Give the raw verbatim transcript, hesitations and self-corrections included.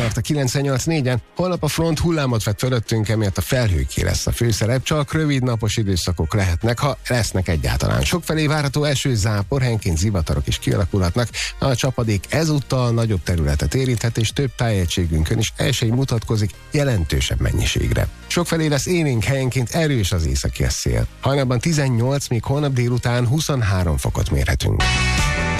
tart a kilencvennyolc négyen. Holnap a front hullámot vett fölöttünk, emiatt a felhőké lesz a főszerep, csak rövid napos időszakok lehetnek, ha lesznek egyáltalán. Sokfelé várható eső, zápor, helyenként zivatarok is kialakulhatnak. A csapadék ezúttal nagyobb területet érinthet, és több tájegységünkön is esély mutatkozik jelentősebb mennyiségre. Sokfelé lesz élénk, helyenként erős az északi szél. Hajnalban tizennyolc, míg holnap délután huszonhárom fokot mérhetünk.